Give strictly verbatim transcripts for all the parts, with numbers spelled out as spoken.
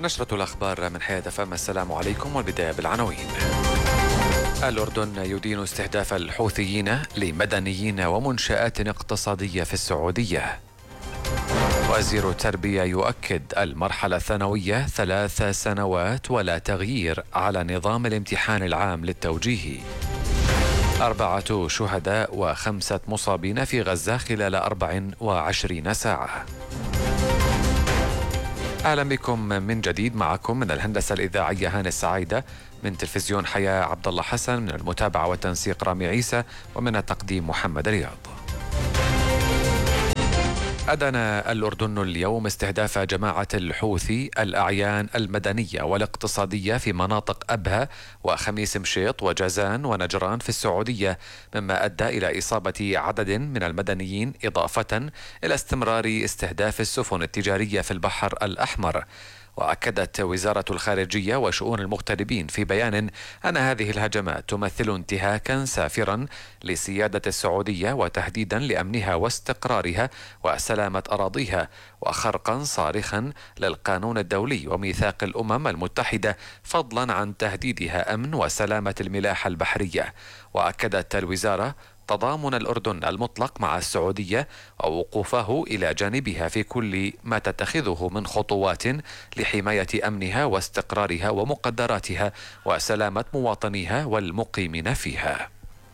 نشرة الأخبار من حياة فم. السلام عليكم، والبداية بالعناوين. الأردن يدين استهداف الحوثيين لمدنيين ومنشآت اقتصادية في السعودية. وزير التربية يؤكد المرحلة الثانوية ثلاث سنوات ولا تغيير على نظام الامتحان العام للتوجيهي. أربعة شهداء وخمسة مصابين في غزة خلال أربع وعشرين ساعة. أهلا بكم من جديد. معكم من الهندسة الإذاعية هاني السعيدة، من تلفزيون حياة عبد الله حسن، من المتابعة والتنسيق رامي عيسى، ومن التقديم محمد رياض. أدان الأردن اليوم استهداف جماعة الحوثي الأعيان المدنية والاقتصادية في مناطق أبها وخميس مشيط وجازان ونجران في السعودية، مما أدى إلى إصابة عدد من المدنيين، إضافة إلى استمرار استهداف السفن التجارية في البحر الأحمر. وأكدت وزارة الخارجية وشؤون المغتربين في بيان أن هذه الهجمات تمثل انتهاكا سافرا لسيادة السعودية وتهديدا لأمنها واستقرارها وسلامة أراضيها، وخرقا صارخا للقانون الدولي وميثاق الأمم المتحدة، فضلا عن تهديدها أمن وسلامة الملاحة البحرية. وأكدت الوزارة تضامن الأردن المطلق مع السعودية ووقوفه إلى جانبها في كل ما تتخذه من خطوات لحماية أمنها واستقرارها ومقدراتها وسلامة مواطنيها والمقيمين فيها.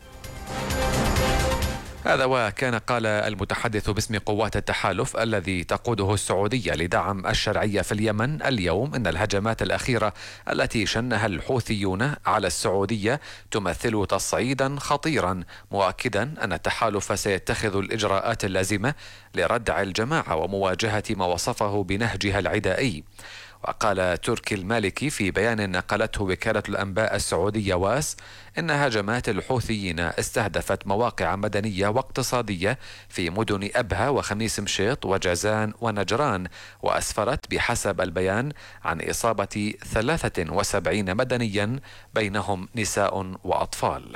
هذا وكان قال المتحدث باسم قوات التحالف الذي تقوده السعودية لدعم الشرعية في اليمن اليوم إن الهجمات الأخيرة التي شنها الحوثيون على السعودية تمثل تصعيدا خطيرا، مؤكدا أن التحالف سيتخذ الإجراءات اللازمة لردع الجماعة ومواجهة ما وصفه بنهجها العدائي. وقال تركي المالكي في بيان نقلته وكالة الأنباء السعودية واس إن هجمات الحوثيين استهدفت مواقع مدنية واقتصادية في مدن أبها وخميس مشيط وجازان ونجران، وأسفرت بحسب البيان عن إصابة ثلاثة وسبعين مدنيا بينهم نساء وأطفال.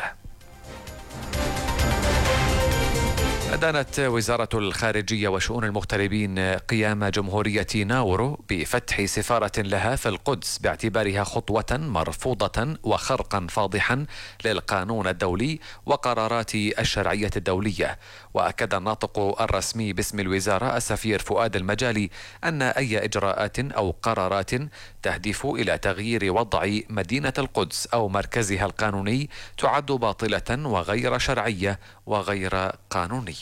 أدانت وزارة الخارجية وشؤون المغتربين قيام جمهورية ناورو بفتح سفارة لها في القدس باعتبارها خطوة مرفوضة وخرقا فاضحا للقانون الدولي وقرارات الشرعية الدولية. وأكد الناطق الرسمي باسم الوزارة السفير فؤاد المجالي أن أي إجراءات أو قرارات تهدف إلى تغيير وضع مدينة القدس أو مركزها القانوني تعد باطلة وغير شرعية وغير قانونية.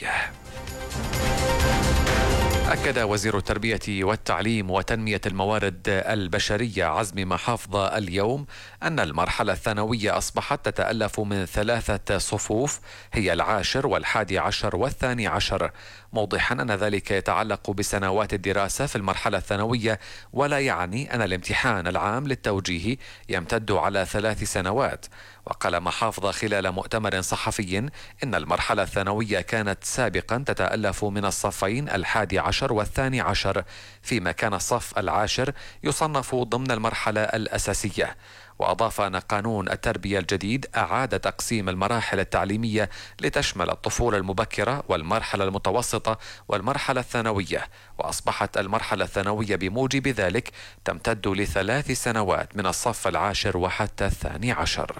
أكد وزير التربية والتعليم وتنمية الموارد البشرية عزمي محافظة اليوم أن المرحلة الثانوية أصبحت تتألف من ثلاثة صفوف هي العاشر والحادي عشر والثاني عشر، موضحا أن ذلك يتعلق بسنوات الدراسة في المرحلة الثانوية، ولا يعني أن الامتحان العام للتوجيه يمتد على ثلاث سنوات. وقال محافظة خلال مؤتمر صحفي إن المرحلة الثانوية كانت سابقا تتألف من الصفين الحادي عشر والثاني عشر، فيما كان الصف العاشر يصنف ضمن المرحلة الأساسية. وأضاف أن قانون التربية الجديد أعاد تقسيم المراحل التعليمية لتشمل الطفولة المبكرة والمرحلة المتوسطة والمرحلة الثانوية، وأصبحت المرحلة الثانوية بموجب ذلك تمتد لثلاث سنوات من الصف العاشر وحتى الثاني عشر.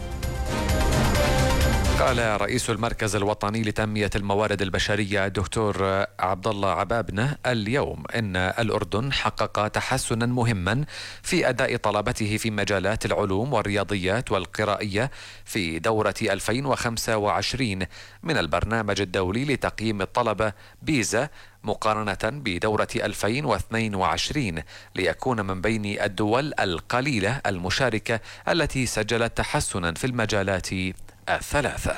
قال رئيس المركز الوطني لتنمية الموارد البشرية الدكتور عبد الله عبابنة اليوم إن الأردن حقق تحسنا مهما في أداء طلبته في مجالات العلوم والرياضيات والقرائية في دورة ألفين وخمسة وعشرين من البرنامج الدولي لتقييم الطلبة بيزا، مقارنة بدورة ألفين واثنين وعشرين، ليكون من بين الدول القليلة المشاركة التي سجلت تحسنا في المجالات الثلاثة.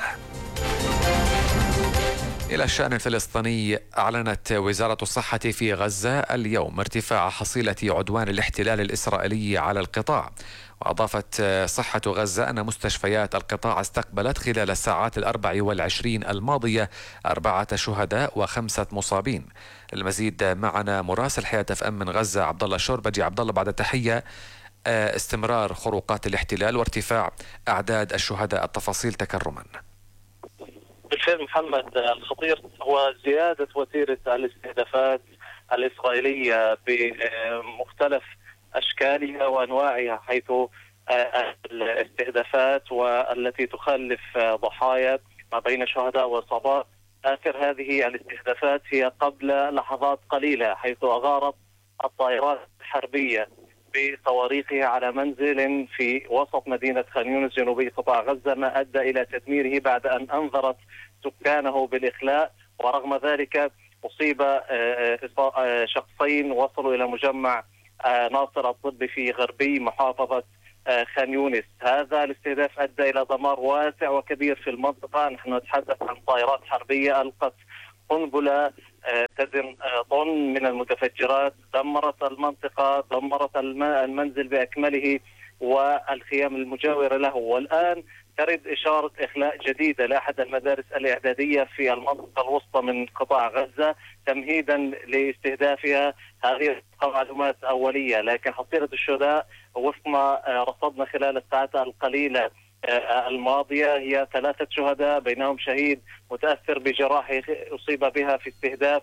إلى الشأن الفلسطيني، أعلنت وزارة الصحة في غزة اليوم ارتفاع حصيلة عدوان الاحتلال الإسرائيلي على القطاع. وأضافت صحة غزة أن مستشفيات القطاع استقبلت خلال الساعات الأربع والعشرين الماضية أربعة شهداء وخمسة مصابين. المزيد معنا مراسل حياة اف ام من غزة عبد الله الشوربجي. عبد الله، بعد التحية، استمرار خروقات الاحتلال وارتفاع أعداد الشهداء، التفاصيل تكرما. بالفعل محمد، الخطير هو زيادة وتيرة الاستهدافات الإسرائيلية بمختلف أشكالها وأنواعها، حيث الاستهدافات والتي تخلف ضحايا ما بين شهداء وإصابات. آخر هذه الاستهدافات هي قبل لحظات قليلة، حيث أغارت الطائرات الحربية بصواريخها على منزل في وسط مدينة خان يونس جنوبي قطاع غزة، ما أدى إلى تدميره بعد أن أنذرت سكانه بالإخلاء. ورغم ذلك أصيب شخصين وصلوا إلى مجمع ناصر الطبي في غربي محافظة خان يونس. هذا الاستهداف أدى إلى دمار واسع وكبير في المنطقة. نحن نتحدث عن طائرات حربية ألقت قنبلة تزن طن من المتفجرات، دمرت المنطقة، دمرت المنزل بأكمله والخيام المجاورة له. والآن ترد إشارة إخلاء جديدة لأحد المدارس الإعدادية في المنطقة الوسطى من قطاع غزة تمهيدا لاستهدافها. هذه معلومات أولية، لكن حصيلة الشهداء وفق ما رصدنا خلال الساعات القليلة الماضية هي ثلاثة شهداء، بينهم شهيد متأثر بجراحة أصيب بها في استهداف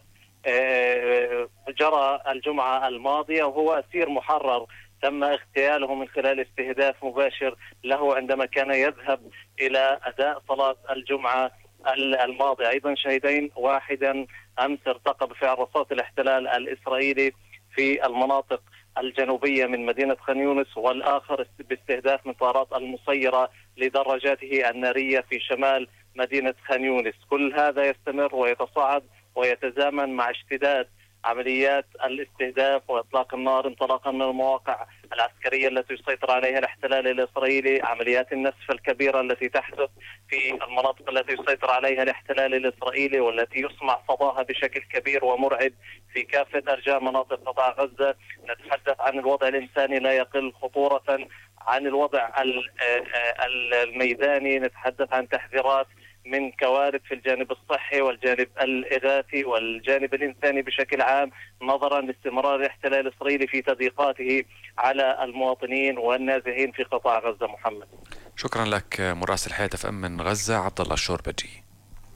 جرى الجمعة الماضية، وهو أسير محرر تم اغتياله من خلال استهداف مباشر له عندما كان يذهب إلى أداء صلاة الجمعة الماضية. أيضا شهيدين، واحدا أمس ارتقى بفعل رصاص الاحتلال الإسرائيلي في المناطق الجنوبية من مدينة خان يونس، والآخر باستهداف من طائرات المسيرة لدراجاته النارية في شمال مدينة خان يونس. كل هذا يستمر ويتصاعد ويتزامن مع اشتداد عمليات الاستهداف وإطلاق النار انطلاقا من المواقع العسكرية التي يسيطر عليها الاحتلال الإسرائيلي، عمليات النسف الكبيرة التي تحدث في المناطق التي يسيطر عليها الاحتلال الإسرائيلي والتي يسمع صداها بشكل كبير ومرعب في كافة أرجاء مناطق قطاع غزة. نتحدث عن الوضع الإنساني لا يقل خطورة عن الوضع الميداني، نتحدث عن تحذيرات من كوارث في الجانب الصحي والجانب الإغاثي والجانب الإنساني بشكل عام، نظرا لاستمرار الاحتلال الإسرائيلي في تضييقاته على المواطنين والنازحين في قطاع غزة. محمد، شكرا لك مراسل حياة اف ام من غزة عبد الله الشوربجي.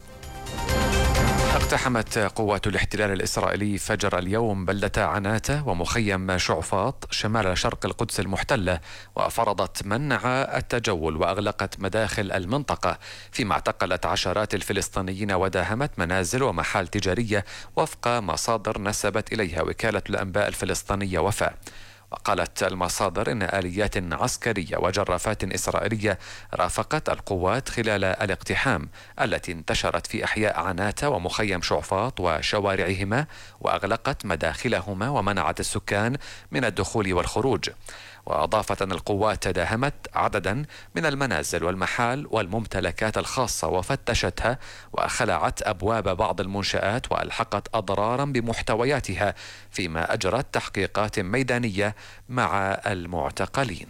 اقتحمت قوات الاحتلال الإسرائيلي فجر اليوم بلدة عناتة ومخيم شعفاط شمال شرق القدس المحتلة، وفرضت منع التجول وأغلقت مداخل المنطقة، فيما اعتقلت عشرات الفلسطينيين وداهمت منازل ومحال تجارية وفق مصادر نسبت إليها وكالة الأنباء الفلسطينية وفاء. وقالت المصادر إن آليات عسكرية وجرافات إسرائيلية رافقت القوات خلال الاقتحام التي انتشرت في أحياء عناتة ومخيم شعفاط وشوارعهما، وأغلقت مداخلهما ومنعت السكان من الدخول والخروج. وأضافت أن القوات تداهمت عددا من المنازل والمحال والممتلكات الخاصة وفتشتها وخلعت أبواب بعض المنشآت وألحقت أضرارا بمحتوياتها، فيما أجرت تحقيقات ميدانية مع المعتقلين.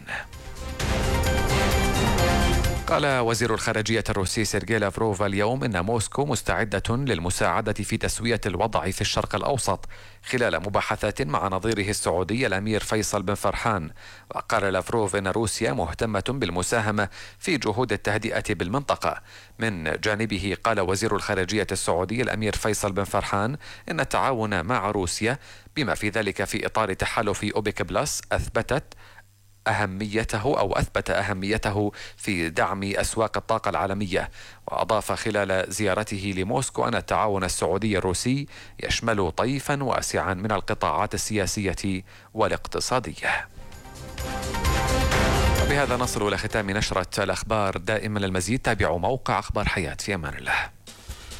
قال وزير الخارجية الروسي سيرجي لافروف اليوم إن موسكو مستعدة للمساعدة في تسوية الوضع في الشرق الأوسط خلال مباحثات مع نظيره السعودي الأمير فيصل بن فرحان. وقال لافروف إن روسيا مهتمة بالمساهمة في جهود التهدئة بالمنطقة. من جانبه قال وزير الخارجية السعودي الأمير فيصل بن فرحان إن التعاون مع روسيا بما في ذلك في إطار تحالف أوبك بلس أثبتت أهميته أو أثبت أهميته في دعم أسواق الطاقة العالمية. وأضاف خلال زيارته لموسكو أن التعاون السعودي الروسي يشمل طيفا واسعا من القطاعات السياسية والاقتصادية. وبهذا نصل إلى ختام نشرة الأخبار. دائما للمزيد تابعوا موقع أخبار حياة. في أمان الله.